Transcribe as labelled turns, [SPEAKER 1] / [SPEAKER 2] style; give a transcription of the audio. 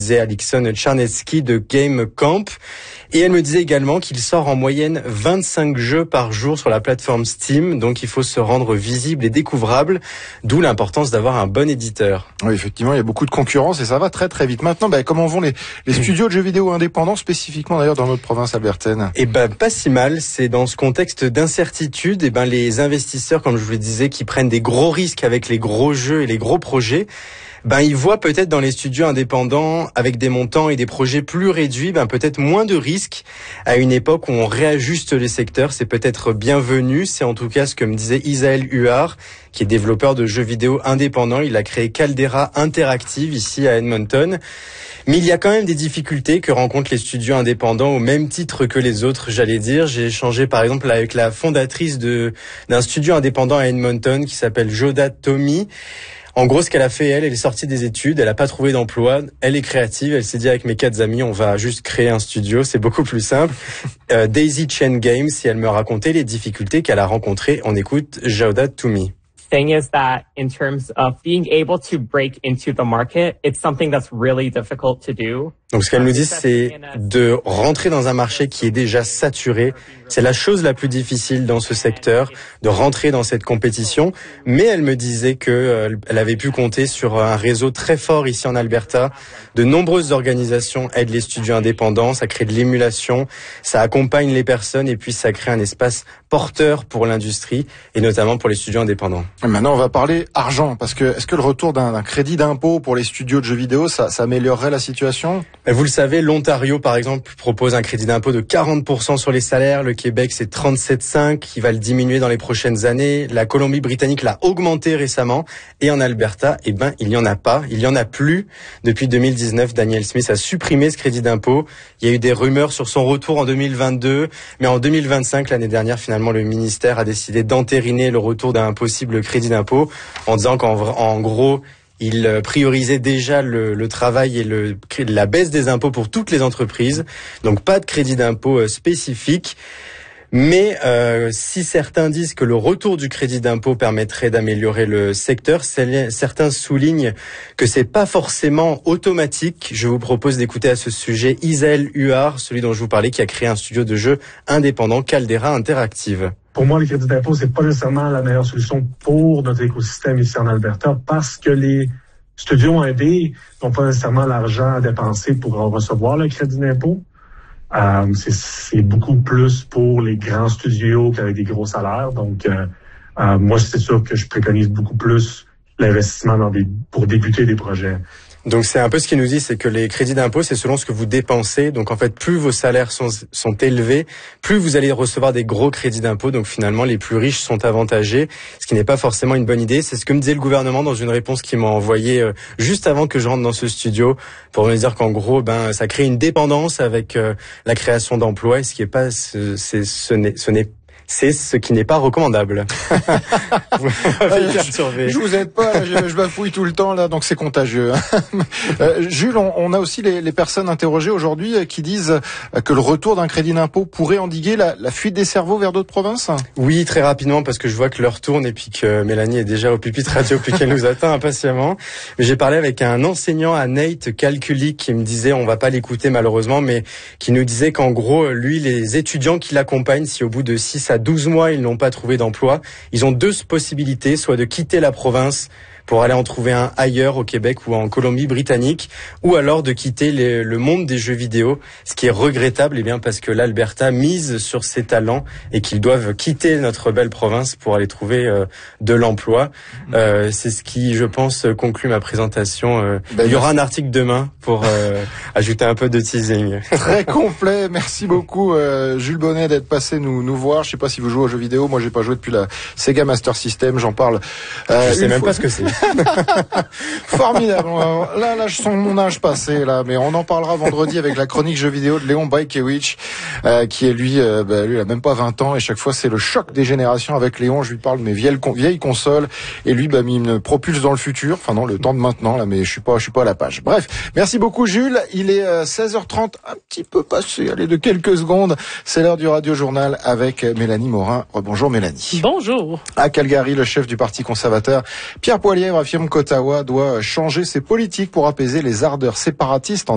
[SPEAKER 1] Alexon Czarnecki de Game Camp. Et elle me disait également qu'il sort en moyenne 25 jeux par jour sur la plateforme Steam, donc il faut se rendre visible et découvrable, d'où l'importance d'avoir un bon éditeur.
[SPEAKER 2] Oui, effectivement, il y a beaucoup de concurrence et ça va très très vite. Maintenant, comment vont les studios de jeux vidéo indépendants, spécifiquement d'ailleurs dans notre province albertaine?
[SPEAKER 1] Pas si mal. C'est dans ce contexte d'incertitude, les investisseurs, comme je vous le disais, qui prennent des gros risques avec les gros jeux et les gros projets, ils voient peut-être dans les studios indépendants, avec des montants et des projets plus réduits, peut-être moins de risques à une époque où on réajuste les secteurs. C'est peut-être bienvenu. C'est en tout cas ce que me disait Isaël Huard, qui est développeur de jeux vidéo indépendants. Il a créé Caldera Interactive ici à Edmonton. Mais il y a quand même des difficultés que rencontrent les studios indépendants au même titre que les autres, j'allais dire. J'ai échangé par exemple avec la fondatrice d'un studio indépendant à Edmonton qui s'appelle Joda Tommy. En gros, ce qu'elle a fait, elle est sortie des études, elle n'a pas trouvé d'emploi, elle est créative, elle s'est dit avec mes 4 amis, on va juste créer un studio, c'est beaucoup plus simple. Daisy Chain Games, et elle me racontait les difficultés qu'elle a rencontrées. On écoute Joda Tommy.
[SPEAKER 3] Thing is that in terms of being able to break into the market, it's something that's really difficult to do.
[SPEAKER 1] Donc ce qu'elle nous dit, c'est de rentrer dans un marché qui est déjà saturé. C'est la chose la plus difficile dans ce secteur, de rentrer dans cette compétition. Mais elle me disait que elle avait pu compter sur un réseau très fort ici en Alberta. De nombreuses organisations aident les studios indépendants, ça crée de l'émulation, ça accompagne les personnes et puis ça crée un espace porteur pour l'industrie et notamment pour les studios indépendants.
[SPEAKER 2] Maintenant, on va parler argent, parce que est-ce que le retour d'un crédit d'impôt pour les studios de jeux vidéo, ça améliorerait la situation?
[SPEAKER 1] Vous le savez, l'Ontario, par exemple, propose un crédit d'impôt de 40% sur les salaires. Le Québec, c'est 37,5. Il va le diminuer dans les prochaines années. La Colombie-Britannique l'a augmenté récemment. Et en Alberta, il n'y en a pas. Il n'y en a plus. Depuis 2019, Danielle Smith a supprimé ce crédit d'impôt. Il y a eu des rumeurs sur son retour en 2022. Mais en 2025, l'année dernière, finalement, le ministère a décidé d'entériner le retour d'un possible crédit d'impôt en disant qu'en gros, il priorisait déjà le travail et la baisse des impôts pour toutes les entreprises. Donc pas de crédit d'impôt spécifique. Mais si certains disent que le retour du crédit d'impôt permettrait d'améliorer le secteur, certains soulignent que c'est pas forcément automatique. Je vous propose d'écouter à ce sujet Isaël Huard, celui dont je vous parlais, qui a créé un studio de jeux indépendant, Caldera Interactive.
[SPEAKER 4] Pour moi, le crédit d'impôt, c'est pas nécessairement la meilleure solution pour notre écosystème ici en Alberta parce que les studios indés n'ont pas nécessairement l'argent à dépenser pour recevoir le crédit d'impôt. C'est beaucoup plus pour les grands studios avec des gros salaires. Donc, moi, c'est sûr que je préconise beaucoup plus l'investissement pour débuter des projets.
[SPEAKER 1] Donc c'est un peu ce qu'il nous dit, c'est que les crédits d'impôt, c'est selon ce que vous dépensez. Donc en fait, plus vos salaires sont élevés, plus vous allez recevoir des gros crédits d'impôt. Donc finalement, les plus riches sont avantagés, ce qui n'est pas forcément une bonne idée. C'est ce que me disait le gouvernement dans une réponse qu'il m'a envoyée juste avant que je rentre dans ce studio, pour me dire qu'en gros, ça crée une dépendance avec la création d'emplois, et ce qui est pas, c'est ce qui n'est pas recommandable.
[SPEAKER 2] Je vous aide pas, je bafouille tout le temps là, donc c'est contagieux. Jules, on a aussi les personnes interrogées aujourd'hui qui disent que le retour d'un crédit d'impôt pourrait endiguer la fuite des cerveaux vers d'autres provinces.
[SPEAKER 1] Oui, très rapidement, parce que je vois que l'heure tourne et puis que Mélanie est déjà au pupitre radio puis qu'elle nous attend impatiemment. J'ai parlé avec un enseignant à Nate Calculic qui me disait, on va pas l'écouter malheureusement, mais qui nous disait qu'en gros, lui, les étudiants qui l'accompagnent, si au bout de 6 à 12 mois, ils n'ont pas trouvé d'emploi, ils ont 2 possibilités, soit de quitter la province pour aller en trouver un ailleurs au Québec ou en Colombie-Britannique, ou alors de quitter le monde des jeux vidéo, ce qui est regrettable, parce que l'Alberta mise sur ses talents et qu'ils doivent quitter notre belle province pour aller trouver de l'emploi. C'est ce qui, je pense, conclut ma présentation. Il y aura un article demain pour ajouter un peu de teasing.
[SPEAKER 2] Très complet, merci beaucoup Jules Bonnet d'être passé nous voir. Je sais pas si vous jouez aux jeux vidéo, moi j'ai pas joué depuis la Sega Master System, j'en parle.
[SPEAKER 1] Je sais même pas ce que c'est.
[SPEAKER 2] Formidable. Là, je sens mon âge passé, là, mais on en parlera vendredi avec la chronique jeux vidéo de Léon Bajkiewicz, qui est lui, il a même pas 20 ans, et chaque fois c'est le choc des générations avec Léon. Je lui parle de mes vieilles consoles, et lui, il me propulse dans le futur, enfin non, le temps de maintenant, là, mais je suis pas à la page. Bref, merci beaucoup Jules. Il est 16h30, un petit peu passé, allez, de quelques secondes. C'est l'heure du Radio Journal avec Mélanie Morin. Bonjour Mélanie.
[SPEAKER 5] Bonjour.
[SPEAKER 2] À Calgary, le chef du Parti conservateur, Pierre Poilievre, affirme qu'Ottawa doit changer ses politiques pour apaiser les ardeurs séparatistes